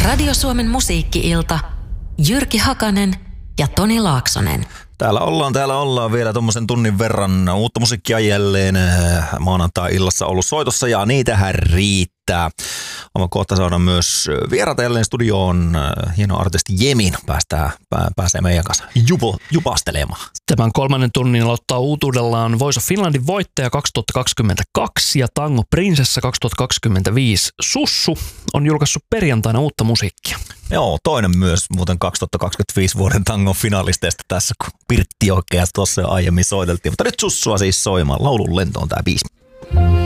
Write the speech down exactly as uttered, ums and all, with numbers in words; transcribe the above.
Radio Suomen musiikki-ilta. Jyrki Hakanen ja Toni Laaksonen. Täällä ollaan, täällä ollaan vielä tommosen tunnin verran uutta musiikkia jälleen maanantai-illassa ollut soitossa ja niitähän riittää. Mä kohta saada myös vieraita jälleen studioon. Hieno artisti Jemin päästää, pääsee meidän kanssa jupo, jupastelemaan. Tämän kolmannen tunnin aloittaa uutuudellaan Voice of Finlandin voittaja kaksituhattakaksikymmentäkaksi ja Tango Prinsessa kaksituhattakaksikymmentäviisi. Sussu on julkaissut perjantaina uutta musiikkia. Joo, toinen myös muuten kaksituhattakaksikymmentäviisi vuoden tangon finalisteista tässä, kun Pirtti oikeasti tuossa jo aiemmin soiteltiin. Mutta nyt Sussua siis soimaan. Laulun lento on tää biisi.